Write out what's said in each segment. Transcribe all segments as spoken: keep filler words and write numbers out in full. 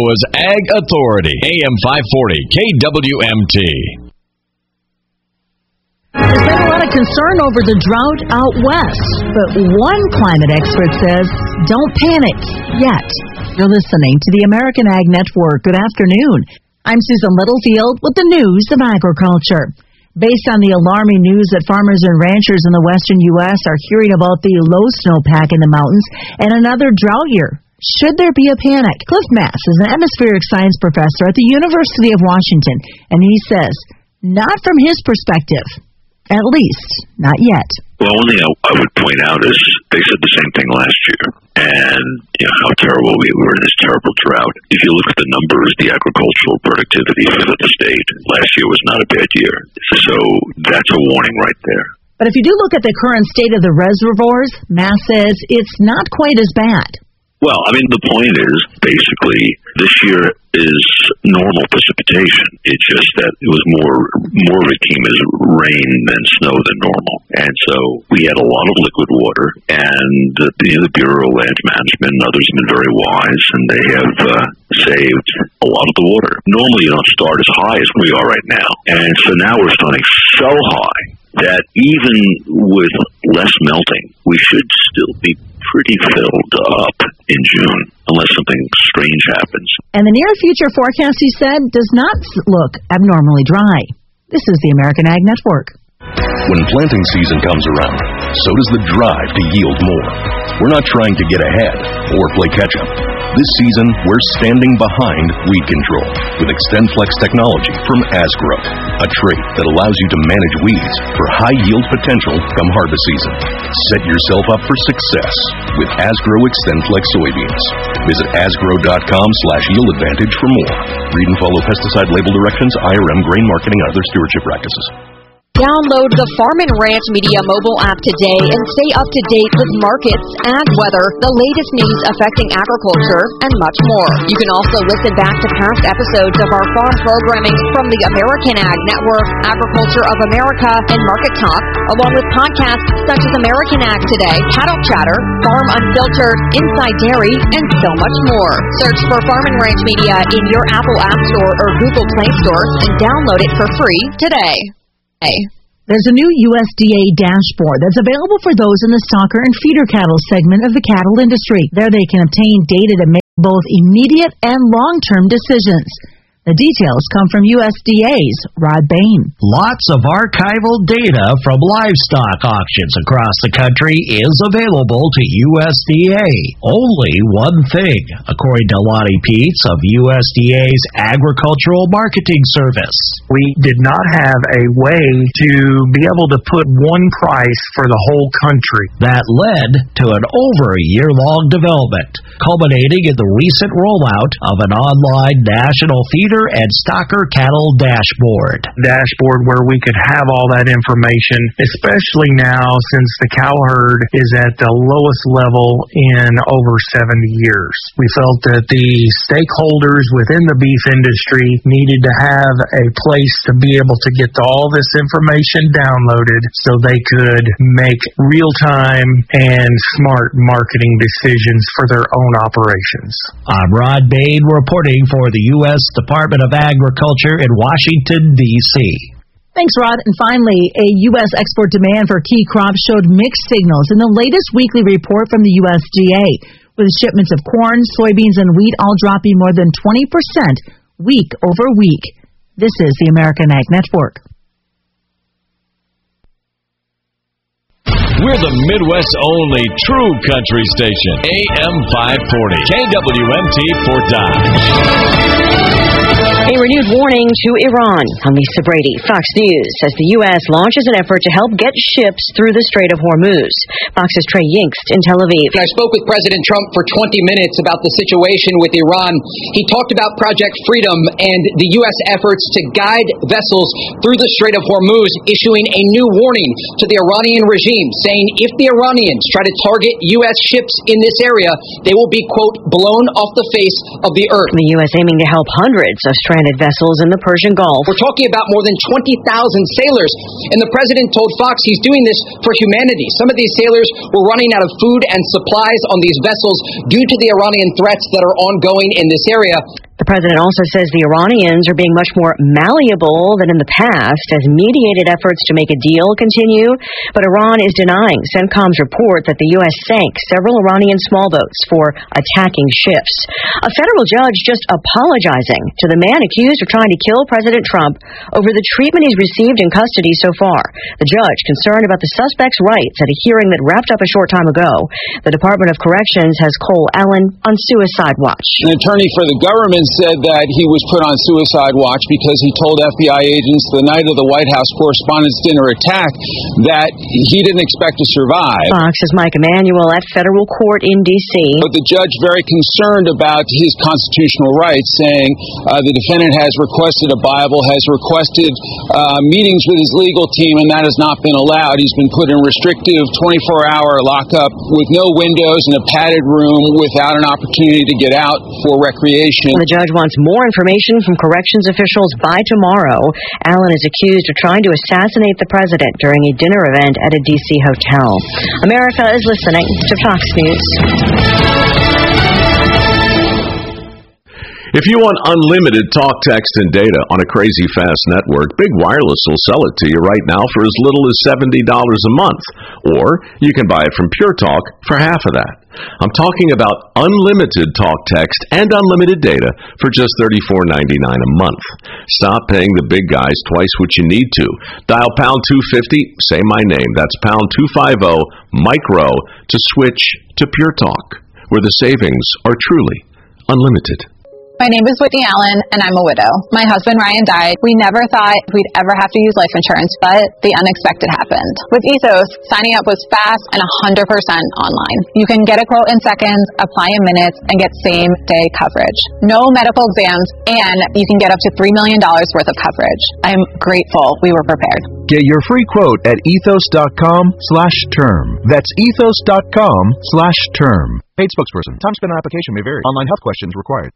Iowa's Ag Authority, A M five forty, K W M T. There's been a lot of concern over the drought out west, but one climate expert says, don't panic yet. You're listening to the American Ag Network. Good afternoon. I'm Susan Littlefield with the news of agriculture. Based on the alarming news that farmers and ranchers in the western U S are hearing about the low snowpack in the mountains and another drought year, should there be a panic? Cliff Mass is an atmospheric science professor at the University of Washington, and he says, not from his perspective. At least, not yet. Well, one thing I, I would point out is they said the same thing last year, and you know, how terrible we were in this terrible drought. If you look at the numbers, the agricultural productivity for the state last year was not a bad year. So that's a warning right there. But if you do look at the current state of the reservoirs, Mass says it's not quite as bad. Well, I mean, the point is, basically, this year is normal precipitation. It's just that it was more, more of it came as rain than snow than normal. And so we had a lot of liquid water, and the, the Bureau of Land Management and others have been very wise, and they have uh, saved a lot of the water. Normally, you don't start as high as we are right now. And so now we're starting so high that even with less melting, we should still be pretty filled up in June, unless something strange happens. And the near future forecast, he said, does not look abnormally dry. This is the American Ag Network. When planting season comes around, so does the drive to yield more. We're not trying to get ahead or play catch-up. This season, we're standing behind weed control with XtendFlex technology from Asgrow, a trait that allows you to manage weeds for high yield potential come harvest season. Set yourself up for success with Asgrow XtendFlex soybeans. Visit asgrow.com slash yield advantage for more. Read and follow pesticide label directions, I R M, grain marketing, and other stewardship practices. Download the Farm and Ranch Media mobile app today and stay up to date with markets, ag weather, the latest news affecting agriculture, and much more. You can also listen back to past episodes of our farm programming from the American Ag Network, Agriculture of America, and Market Talk, along with podcasts such as American Ag Today, Cattle Chatter, Farm Unfiltered, Inside Dairy, and so much more. Search for Farm and Ranch Media in your Apple App Store or Google Play Store and download it for free today. There's a new U S D A dashboard that's available for those in the stocker and feeder cattle segment of the cattle industry. There they can obtain data to make both immediate and long-term decisions. The details come from U S D A's Rod Bain. Lots of archival data from livestock auctions across the country is available to U S D A. Only one thing, according to Lonnie Peets of U S D A's Agricultural Marketing Service. We did not have a way to be able to put one price for the whole country. That led to an over a year-long development, culminating in the recent rollout of an online national feeder and stocker cattle dashboard. Dashboard where we could have all that information, especially now since the cow herd is at the lowest level in over seventy years. We felt that the stakeholders within the beef industry needed to have a place to be able to get all this information downloaded so they could make real-time and smart marketing decisions for their own operations. I'm Rod Bain reporting for the U S Department of Agriculture in Washington, D C Thanks, Rod. And finally, a U S export demand for key crops showed mixed signals in the latest weekly report from the U S D A, with shipments of corn, soybeans, and wheat all dropping more than twenty percent week over week. This is the American Ag Network. We're the Midwest's only true country station, A M five forty, K W M T for Dodge. A renewed warning to Iran. I'm Lisa Brady. Fox News says the U S launches an effort to help get ships through the Strait of Hormuz. Fox's Trey Yingst in Tel Aviv. I spoke with President Trump for twenty minutes about the situation with Iran. He talked about Project Freedom and the U S efforts to guide vessels through the Strait of Hormuz, issuing a new warning to the Iranian regime, saying if the Iranians try to target U S ships in this area, they will be, quote, blown off the face of the earth. The U S aiming to help hundreds of stranded vessels in the Persian Gulf. We're talking about more than twenty thousand sailors, and the president told Fox he's doing this for humanity. Some of these sailors were running out of food and supplies on these vessels due to the Iranian threats that are ongoing in this area. The president also says the Iranians are being much more malleable than in the past as mediated efforts to make a deal continue, but Iran is denying CENTCOM's report that the U S sank several Iranian small boats for attacking ships. A federal judge just apologizing to the man accused of trying to kill President Trump over the treatment he's received in custody so far. The judge concerned about the suspect's rights at a hearing that wrapped up a short time ago. The Department of Corrections has Cole Allen on suicide watch. An attorney for the government said that he was put on suicide watch because he told F B I agents the night of the White House Correspondents' Dinner attack that he didn't expect to survive. Fox's Mike Emanuel at federal court in D C But the judge very concerned about his constitutional rights, saying uh, the defendant has requested a Bible, has requested uh, meetings with his legal team, and that has not been allowed. He's been put in restrictive twenty-four hour lockup with no windows in a padded room without an opportunity to get out for recreation. The judge wants more information from corrections officials by tomorrow. Allen is accused of trying to assassinate the president during a dinner event at a D C hotel. America is listening to Fox News. If you want unlimited talk, text, and data on a crazy fast network, Big Wireless will sell it to you right now for as little as seventy dollars a month. Or you can buy it from Pure Talk for half of that. I'm talking about unlimited talk, text, and unlimited data for just thirty-four ninety-nine a month. Stop paying the big guys twice what you need to. Dial pound two fifty, say my name. That's pound two fifty, micro, to switch to Pure Talk, where the savings are truly unlimited. My name is Whitney Allen, and I'm a widow. My husband, Ryan, died. We never thought we'd ever have to use life insurance, but the unexpected happened. With Ethos, signing up was fast and one hundred percent online. You can get a quote in seconds, apply in minutes, and get same-day coverage. No medical exams, and you can get up to three million dollars worth of coverage. I'm grateful we were prepared. Get your free quote at ethos.com slash term. That's ethos.com slash term. Paid spokesperson. Time spent on application may vary. Online health questions required.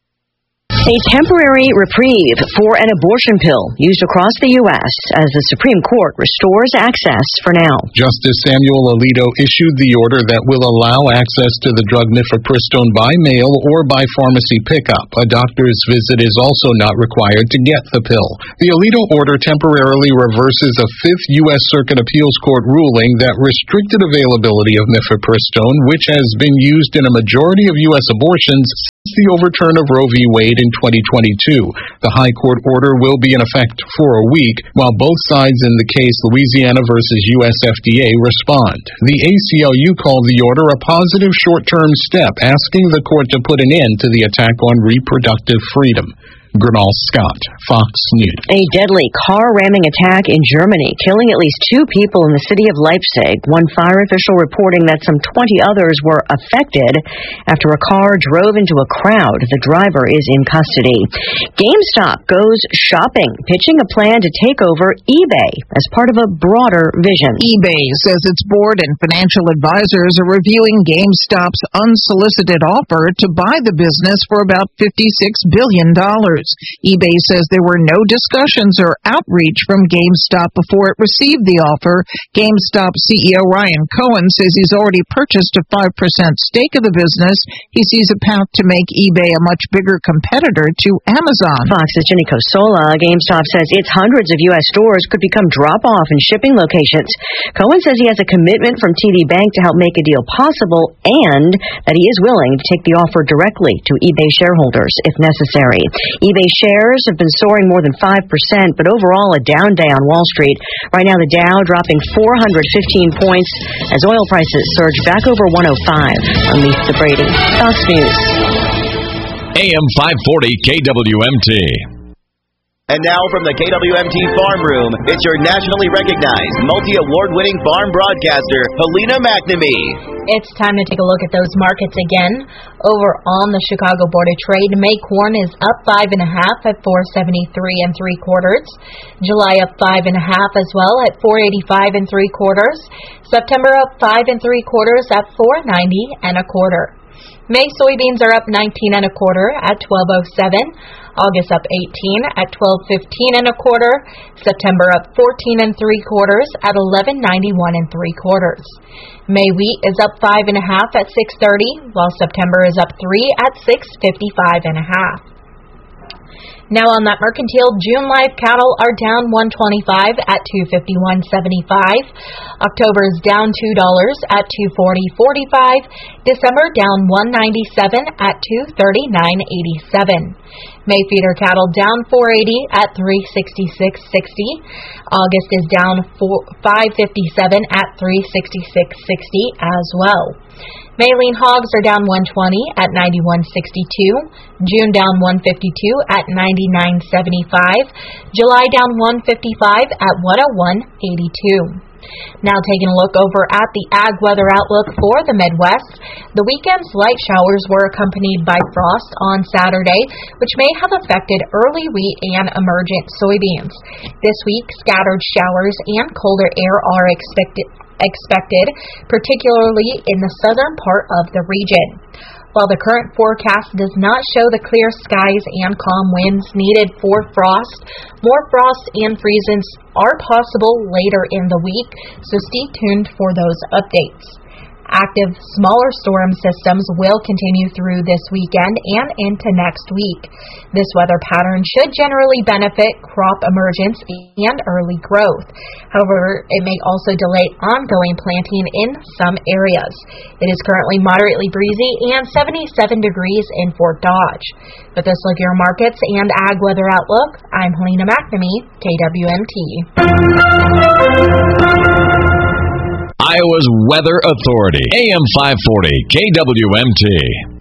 A temporary reprieve for an abortion pill used across the U S as the Supreme Court restores access for now. Justice Samuel Alito issued the order that will allow access to the drug mifepristone by mail or by pharmacy pickup. A doctor's visit is also not required to get the pill. The Alito order temporarily reverses a Fifth U S Circuit Appeals Court ruling that restricted availability of mifepristone, which has been used in a majority of U S abortions since the overturn of Roe v. Wade in twenty twenty-two. The High Court order will be in effect for a week, while both sides in the case Louisiana versus U S F D A respond. The A C L U called the order a positive short-term step, asking the court to put an end to the attack on reproductive freedom. Gernal Scott, Fox News. A deadly car ramming attack in Germany, killing at least two people in the city of Leipzig. One fire official reporting that some twenty others were affected after a car drove into a crowd. The driver is in custody. GameStop goes shopping, pitching a plan to take over eBay as part of a broader vision. eBay says its board and financial advisors are reviewing GameStop's unsolicited offer to buy the business for about fifty-six billion dollars. eBay says there were no discussions or outreach from GameStop before it received the offer. GameStop C E O Ryan Cohen says he's already purchased a five percent stake of the business. He sees a path to make eBay a much bigger competitor to Amazon. Fox's Jenny Cosola. GameStop says its hundreds of U S stores could become drop-off and shipping locations. Cohen says he has a commitment from T D Bank to help make a deal possible and that he is willing to take the offer directly to eBay shareholders if necessary. eBay shares have been soaring more than five percent, but overall a down day on Wall Street. Right now the Dow dropping four hundred fifteen points as oil prices surge back over one oh five. I'm Lisa Brady, Fox News. A M five forty K W M T. And now from the K W M T Farm Room, it's your nationally recognized, multi-award-winning farm broadcaster, Helena McNamee. It's time to take a look at those markets again. Over on the Chicago Board of Trade, May corn is up five and a half at four seventy-three and three quarters. July up five and a half as well at four eighty-five and three quarters. September up five and three quarters at four ninety and a quarter. May soybeans are up nineteen and a quarter at twelve oh seven. August up eighteen at twelve fifteen and a quarter. September up fourteen and three quarters at eleven ninety-one and three quarters. May wheat is up five and a half at six thirty, while September is up three at six fifty-five and a half. Now on that mercantile, June live cattle are down one twenty-five at two fifty-one seventy-five. October is down two dollars at two forty forty-five. December down one ninety-seven at two thirty-nine eighty-seven. May feeder cattle down four eighty at three sixty-six sixty. August is down five fifty-seven at three sixty-six sixty as well. May lean hogs are down one twenty at ninety-one sixty-two. June down one fifty-two at ninety-nine seventy-five. July down one fifty-five at one oh one eighty-two. Now taking a look over at the ag weather outlook for the Midwest. The weekend's light showers were accompanied by frost on Saturday, which may have affected early wheat and emergent soybeans. This week, scattered showers and colder air are expected, expected, particularly in the southern part of the region. While the current forecast does not show the clear skies and calm winds needed for frost, more frost and freezes are possible later in the week, so stay tuned for those updates. Active smaller storm systems will continue through this weekend and into next week. This weather pattern should generally benefit crop emergence and early growth. However, it may also delay ongoing planting in some areas. It is currently moderately breezy and seventy-seven degrees in Fort Dodge. With this look at your markets and ag weather outlook, I'm Helena McNamee, K W M T. Iowa's Weather Authority, A M five forty, K W M T.